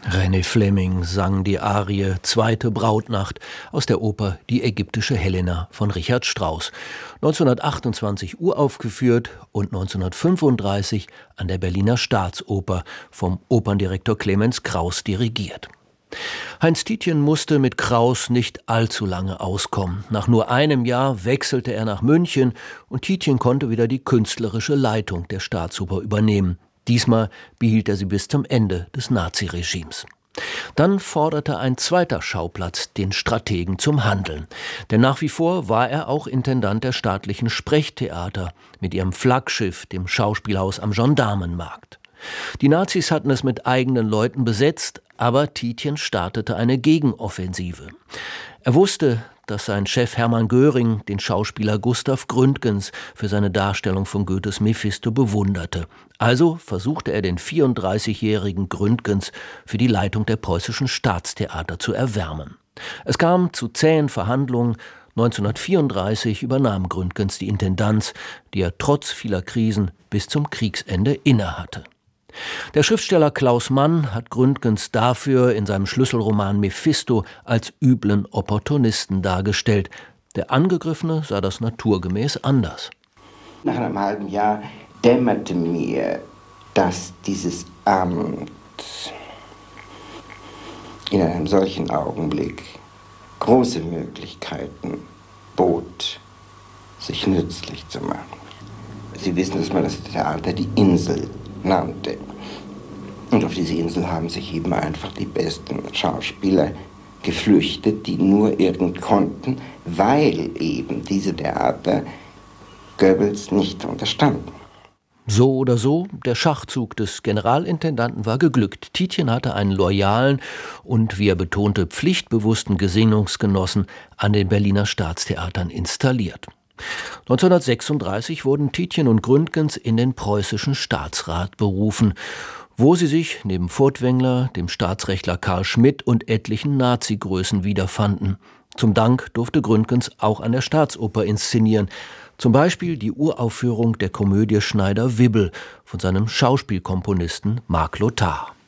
René Fleming sang die Arie »Zweite Brautnacht« aus der Oper »Die ägyptische Helena« von Richard Strauss. 1928 uraufgeführt und 1935 an der Berliner Staatsoper vom Operndirektor Clemens Krauss dirigiert. Heinz Tietjen musste mit Krauss nicht allzu lange auskommen. Nach nur einem Jahr wechselte er nach München und Tietjen konnte wieder die künstlerische Leitung der Staatsoper übernehmen. Diesmal behielt er sie bis zum Ende des Naziregimes. Dann forderte ein zweiter Schauplatz den Strategen zum Handeln. Denn nach wie vor war er auch Intendant der staatlichen Sprechtheater mit ihrem Flaggschiff, dem Schauspielhaus am Gendarmenmarkt. Die Nazis hatten es mit eigenen Leuten besetzt, aber Tietjen startete eine Gegenoffensive. Er wusste, dass sein Chef Hermann Göring den Schauspieler Gustav Gründgens für seine Darstellung von Goethes Mephisto bewunderte. Also versuchte er den 34-jährigen Gründgens für die Leitung der Preußischen Staatstheater zu erwärmen. Es kam zu zähen Verhandlungen. 1934 übernahm Gründgens die Intendanz, die er trotz vieler Krisen bis zum Kriegsende innehatte. Der Schriftsteller Klaus Mann hat Gründgens dafür in seinem Schlüsselroman Mephisto als üblen Opportunisten dargestellt. Der Angegriffene sah das naturgemäß anders. Nach einem halben Jahr dämmerte mir, dass dieses Amt in einem solchen Augenblick große Möglichkeiten bot, sich nützlich zu machen. Sie wissen, dass man das Theater die Insel nannte. Und auf diese Insel haben sich eben einfach die besten Schauspieler geflüchtet, die nur irgend konnten, weil eben diese Theater Goebbels nicht unterstanden. So oder so, der Schachzug des Generalintendanten war geglückt. Tietjen hatte einen loyalen und, wie er betonte, pflichtbewussten Gesinnungsgenossen an den Berliner Staatstheatern installiert. 1936 wurden Tietjen und Gründgens in den preußischen Staatsrat berufen, wo sie sich neben Furtwängler, dem Staatsrechtler Karl Schmidt und etlichen Nazi-Größen wiederfanden. Zum Dank durfte Gründgens auch an der Staatsoper inszenieren, zum Beispiel die Uraufführung der Komödie Schneider-Wibbel von seinem Schauspielkomponisten Marc Lothar.